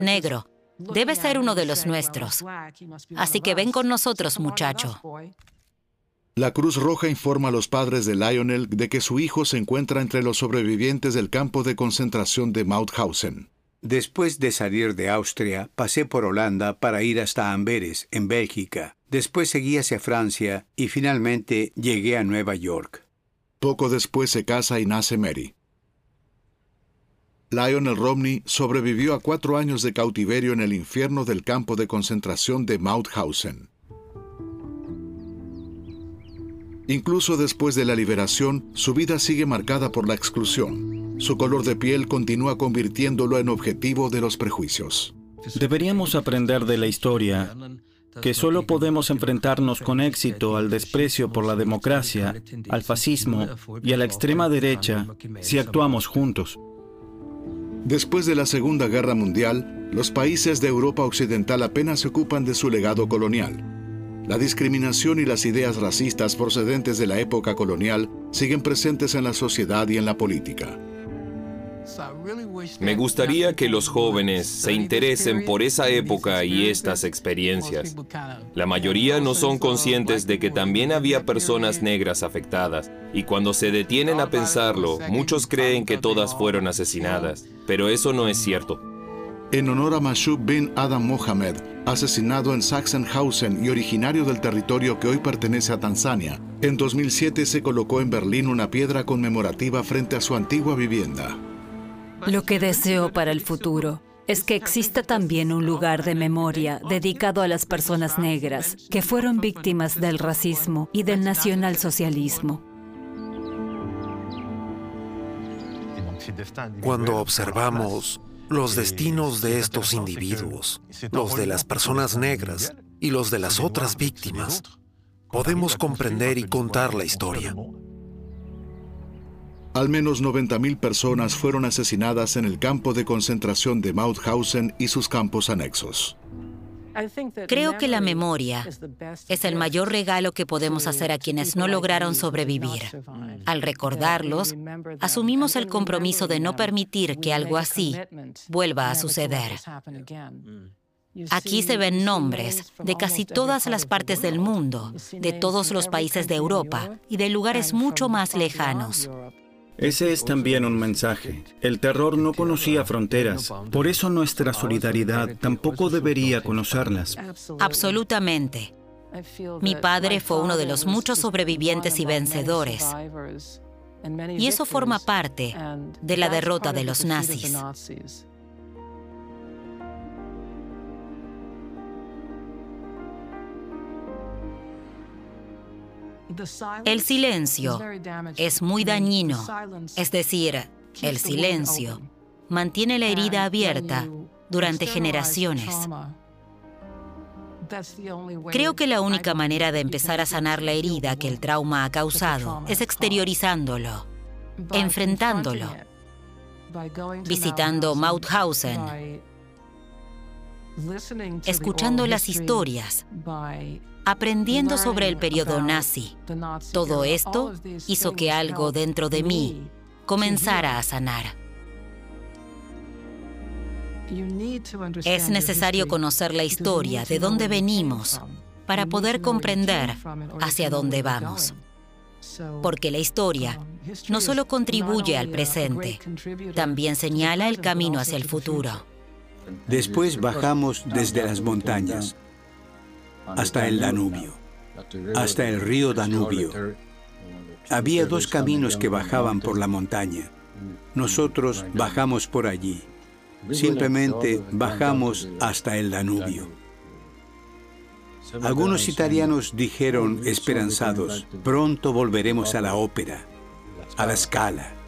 negro. Debe ser uno de los nuestros. Así que ven con nosotros, muchacho. La Cruz Roja informa a los padres de Lionel de que su hijo se encuentra entre los sobrevivientes del campo de concentración de Mauthausen. Después de salir de Austria, pasé por Holanda para ir hasta Amberes, en Bélgica. Después seguí hacia Francia y finalmente llegué a Nueva York. Poco después se casa y nace Mary. Lionel Romney sobrevivió a 4 años de cautiverio en el infierno del campo de concentración de Mauthausen. Incluso después de la liberación, su vida sigue marcada por la exclusión. Su color de piel continúa convirtiéndolo en objetivo de los prejuicios. Deberíamos aprender de la historia que solo podemos enfrentarnos con éxito al desprecio por la democracia, al fascismo y a la extrema derecha si actuamos juntos. Después de la Segunda Guerra Mundial, los países de Europa Occidental apenas se ocupan de su legado colonial. La discriminación y las ideas racistas procedentes de la época colonial siguen presentes en la sociedad y en la política. Me gustaría que los jóvenes se interesen por esa época y estas experiencias. La mayoría no son conscientes de que también había personas negras afectadas, y cuando se detienen a pensarlo, muchos creen que todas fueron asesinadas, pero eso no es cierto. En honor a Mashoub bin Adam Mohamed, asesinado en Sachsenhausen y originario del territorio que hoy pertenece a Tanzania, en 2007 se colocó en Berlín una piedra conmemorativa frente a su antigua vivienda. Lo que deseo para el futuro es que exista también un lugar de memoria dedicado a las personas negras que fueron víctimas del racismo y del nacionalsocialismo. Cuando observamos los destinos de estos individuos, los de las personas negras y los de las otras víctimas, podemos comprender y contar la historia. Al menos 90.000 personas fueron asesinadas en el campo de concentración de Mauthausen y sus campos anexos. Creo que la memoria es el mayor regalo que podemos hacer a quienes no lograron sobrevivir. Al recordarlos, asumimos el compromiso de no permitir que algo así vuelva a suceder. Aquí se ven nombres de casi todas las partes del mundo, de todos los países de Europa y de lugares mucho más lejanos. Ese es también un mensaje. El terror no conocía fronteras. Por eso nuestra solidaridad tampoco debería conocerlas. Absolutamente. Mi padre fue uno de los muchos sobrevivientes y vencedores. Y eso forma parte de la derrota de los nazis. El silencio es muy dañino, es decir, el silencio mantiene la herida abierta durante generaciones. Creo que la única manera de empezar a sanar la herida que el trauma ha causado es exteriorizándolo, enfrentándolo, visitando Mauthausen, escuchando las historias, aprendiendo sobre el periodo nazi. Todo esto hizo que algo dentro de mí comenzara a sanar. Es necesario conocer la historia, de dónde venimos, para poder comprender hacia dónde vamos. Porque la historia no solo contribuye al presente, también señala el camino hacia el futuro. Después bajamos desde las montañas hasta el Danubio, hasta el río Danubio. Había 2 caminos que bajaban por la montaña. Nosotros bajamos por allí. Simplemente bajamos hasta el Danubio. Algunos italianos dijeron esperanzados, pronto volveremos a la ópera, a la Scala.